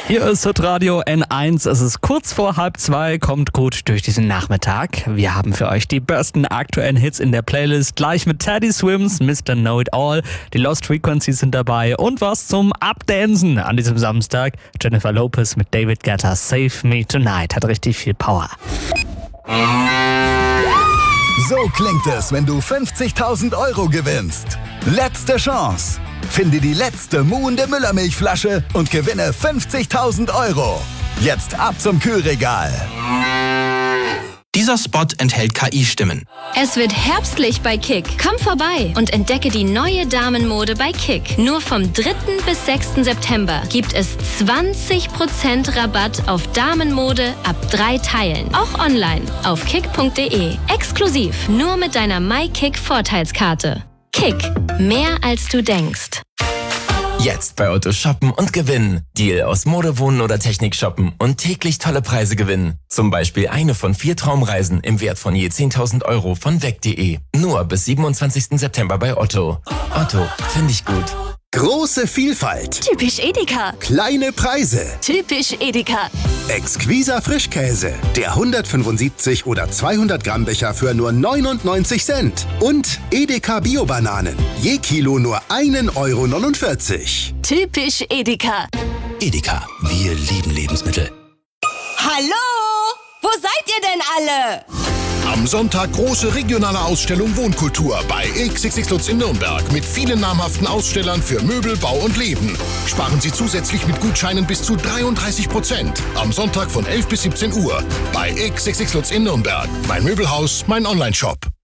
Hier ist Hitradio N1. Es ist kurz vor 1:30. Kommt gut durch diesen Nachmittag. Wir haben für euch die besten aktuellen Hits in der Playlist. Gleich mit Teddy Swims, Mr. Know It All. Die Lost Frequencies sind dabei. Und was zum Abdancen an diesem Samstag. Jennifer Lopez mit David Guetta. Save Me Tonight. Hat richtig viel Power. So klingt es, wenn du 50.000 € gewinnst. Letzte Chance. Finde die letzte muhende Müllermilchflasche und gewinne 50.000 €. Jetzt ab zum Kühlregal. Dieser Spot enthält KI-Stimmen. Es wird herbstlich bei Kick. Komm vorbei und entdecke die neue Damenmode bei Kick. Nur vom 3. bis 6. September gibt es 20% Rabatt auf Damenmode ab 3 Teilen. Auch online auf kick.de. Exklusiv nur mit deiner MyKick-Vorteilskarte. Kick. Mehr als du denkst. Jetzt bei Otto shoppen und gewinnen. Deal aus Mode, Wohnen oder Technik shoppen und täglich tolle Preise gewinnen. Zum Beispiel eine von 4 Traumreisen im Wert von je 10.000 € von weg.de. Nur bis 27. September bei Otto. Otto, finde ich gut. Große Vielfalt. Typisch Edeka. Kleine Preise. Typisch Edeka. Exquiser Frischkäse. Der 175 oder 200 Gramm Becher für nur 99 Cent. Und Edeka Bio-Bananen. Je Kilo nur 1,49 €. Typisch Edeka. Edeka, wir lieben Lebensmittel. Hallo? Wo seid ihr denn alle? Am Sonntag große regionale Ausstellung Wohnkultur bei XXX Lutz in Nürnberg mit vielen namhaften Ausstellern für Möbel, Bau und Leben. Sparen Sie zusätzlich mit Gutscheinen bis zu 33%. Am Sonntag von 11 bis 17 Uhr bei XXX Lutz in Nürnberg. Mein Möbelhaus, mein Onlineshop.